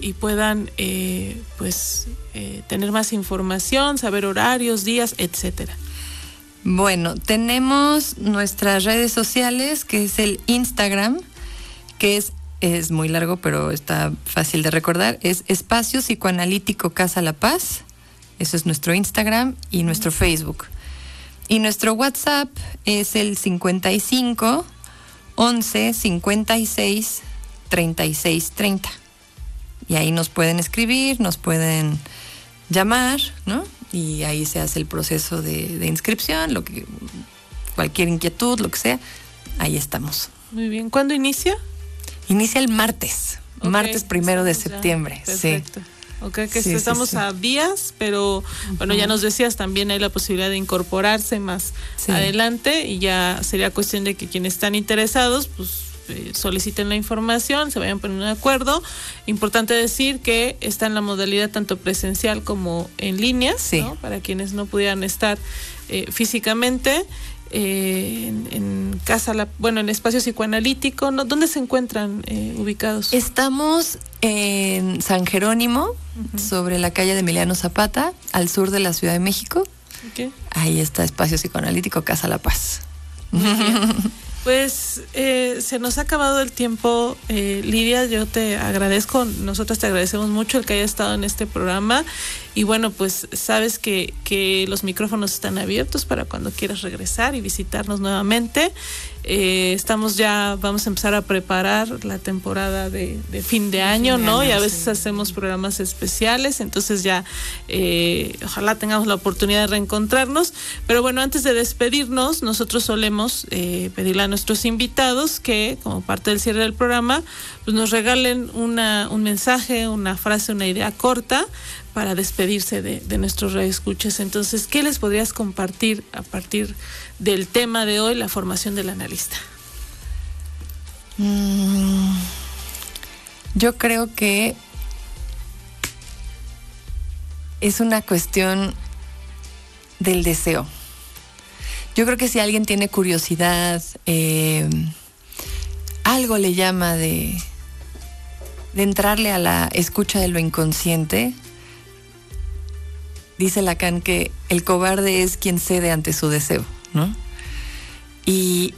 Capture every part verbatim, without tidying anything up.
y puedan eh, pues eh, tener más información, saber horarios, días, etcétera. Bueno, tenemos nuestras redes sociales, que es el Instagram, que es, es muy largo, pero está fácil de recordar, es Espacio Psicoanalítico Casa La Paz, eso es nuestro Instagram y nuestro Facebook. Y nuestro WhatsApp es el cincuenta y cinco, once, cincuenta y seis, treinta y seis, treinta. Y ahí nos pueden escribir, nos pueden llamar, ¿no? Y ahí se hace el proceso de, de inscripción, lo que, cualquier inquietud, lo que sea, ahí estamos. Muy bien. ¿Cuándo inicia? Inicia el martes, okay, martes primero de septiembre. Ya. Perfecto. Sí. Ok, que sí, estamos sí, sí. a días, pero bueno, ya nos decías, también hay la posibilidad de incorporarse más sí. adelante, y ya sería cuestión de que quienes están interesados, pues eh, soliciten la información, se vayan poniendo de acuerdo. Importante decir que está en la modalidad tanto presencial como en línea, sí. ¿no? Para quienes no pudieran estar eh, físicamente. Eh, en, en casa, la, bueno, en Espacio Psicoanalítico, ¿no? ¿Dónde se encuentran eh, ubicados? Estamos en San Jerónimo, uh-huh. sobre la calle de Emiliano Zapata, al sur de la Ciudad de México. Okay. Ahí está Espacio Psicoanalítico Casa La Paz. Pues eh, se nos ha acabado el tiempo, eh, Lidia, yo te agradezco, nosotros te agradecemos mucho el que hayas estado en este programa, y bueno, pues sabes que, que los micrófonos están abiertos para cuando quieras regresar y visitarnos nuevamente. Eh, estamos ya, vamos a empezar a preparar la temporada de, de fin de año, fin de ¿no? Año, y a veces sí. hacemos programas especiales, entonces ya eh, ojalá tengamos la oportunidad de reencontrarnos. Pero bueno, antes de despedirnos, nosotros solemos eh, pedirle a nuestros invitados que, como parte del cierre del programa, pues nos regalen una, un mensaje, una frase, una idea corta para despedirse de, de nuestros radioescuchas. Entonces, ¿qué les podrías compartir a partir del tema de hoy, la formación del analista? Mm, yo creo que es una cuestión del deseo. Yo creo que si alguien tiene curiosidad, eh, algo le llama de, de entrarle a la escucha de lo inconsciente. Dice Lacan que el cobarde es quien cede ante su deseo, ¿no? Y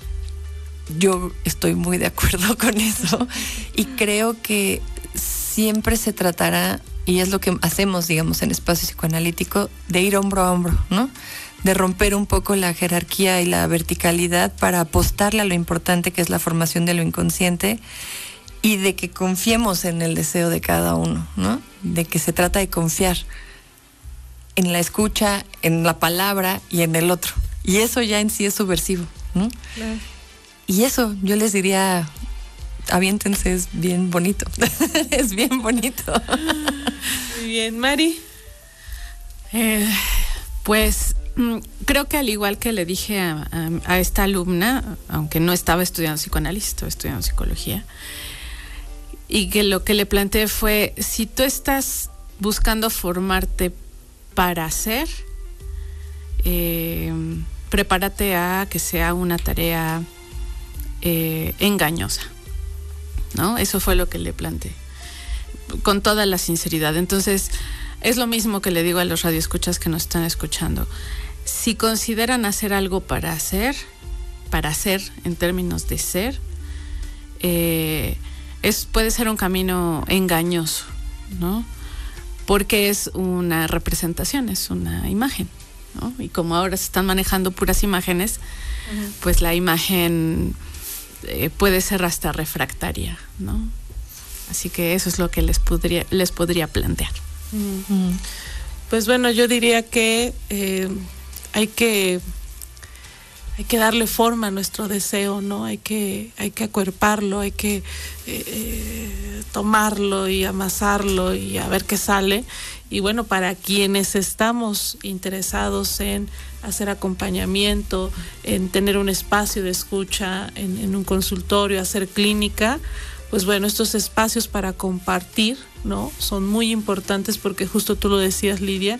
yo estoy muy de acuerdo con eso, y creo que siempre se tratará, y es lo que hacemos, digamos, en Espacio Psicoanalítico, de ir hombro a hombro, ¿no? De romper un poco la jerarquía y la verticalidad para apostarle a lo importante que es la formación de lo inconsciente, y de que confiemos en el deseo de cada uno, ¿no? De que se trata de confiar en la escucha, en la palabra y en el otro. Y eso ya en sí es subversivo, ¿no? Claro. Y eso, yo les diría, aviéntense, es bien bonito. Es bien bonito. Muy bien, Mari. Eh, pues mm, creo que al igual que le dije a, a, a esta alumna, aunque no estaba estudiando psicoanálisis, estaba estudiando psicología, y que lo que le planteé fue, si tú estás buscando formarte para hacer, eh, prepárate a que sea una tarea eh, engañosa, ¿no? Eso fue lo que le planteé, con toda la sinceridad. Entonces, es lo mismo que le digo a los radioescuchas que nos están escuchando. Si consideran hacer algo para hacer, para hacer en términos de ser, eh, es, puede ser un camino engañoso, ¿no? Porque es una representación, es una imagen, ¿no? Y como ahora se están manejando puras imágenes, uh-huh. pues la imagen eh, puede ser hasta refractaria, ¿no? Así que eso es lo que les podría, les podría plantear. Uh-huh. Pues bueno, yo diría que eh, hay que hay que darle forma a nuestro deseo, ¿no? Hay que hay que acuerparlo, hay que eh, eh, tomarlo y amasarlo y a ver qué sale. Y bueno, para quienes estamos interesados en hacer acompañamiento, en tener un espacio de escucha, en, en un consultorio, hacer clínica, pues bueno, estos espacios para compartir, ¿no? Son muy importantes porque justo tú lo decías, Lidia,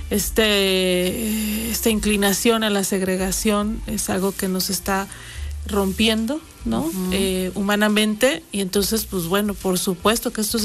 este, esta inclinación a la segregación es algo que nos está rompiendo, ¿no? Uh-huh. eh, humanamente, y entonces, pues bueno, por supuesto que estos